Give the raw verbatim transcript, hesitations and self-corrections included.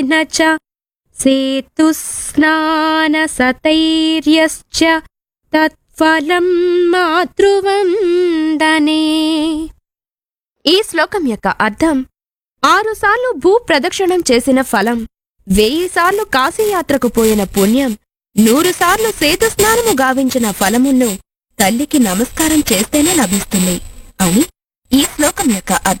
చ సేతుస్నాన సతైర్యశ్చ తత్ఫలం మాతృవందనే. ఈ శ్లోకం యొక్క అర్థం, ఆరుసార్లు భూ ప్రదక్షిణం చేసిన ఫలం, వెయ్యి సార్లు కాశీయాత్రకు పోయిన పుణ్యం, నూరు సార్లు సేతు స్నానము గావించిన ఫలమును తల్లికి నమస్కారం చేస్తేనే లభిస్తుంది అని ఈ శ్లోకం యొక్క అర్థం.